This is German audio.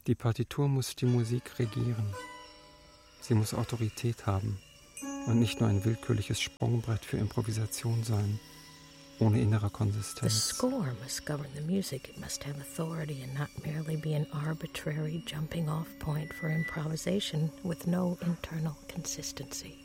Die Partitur muss die Musik regieren. Sie muss Autorität haben und nicht nur ein willkürliches Sprungbrett für Improvisation sein, ohne innere The Konsistenz. score must govern the music. It must have authority and not merely be an arbitrary jumping-off point for improvisation with no internal consistency.